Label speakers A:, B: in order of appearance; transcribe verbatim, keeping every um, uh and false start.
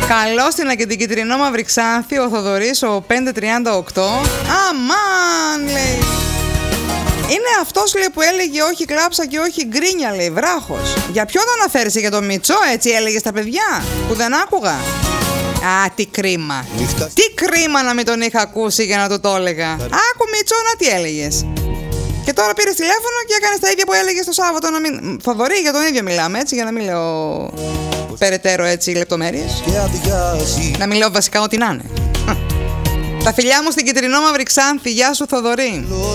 A: Καλώς την και την κυτρινό μαύρη Ξάνθη, ο Θοδωρής, ο πέντε τριάντα οκτώ. Αμάν, λέει. Είναι αυτός, λέει, που έλεγε όχι κλάψα και όχι γκρίνια, λέει, βράχος. Για ποιον αναφέρεσαι, για τον Μητσό, έτσι έλεγε στα παιδιά, που δεν άκουγα. Α, τι κρίμα. Νύχτα. Τι κρίμα να μην τον είχα ακούσει για να του το έλεγα. Άκου Μητσό, να τι έλεγες. Και τώρα πήρες τηλέφωνο και έκανες τα ίδια που έλεγες το Σάββατο. Να μην... Θοδωρή, για τον ίδιο μιλάμε, έτσι, για να μην λέω περαιτέρω έτσι λεπτομέρειες. Να μην λέω βασικά ό,τι να είναι. Τα φιλιά μου στην κυτρινό μαύρη Ξάνθη. Γεια σου, Θοδωρή.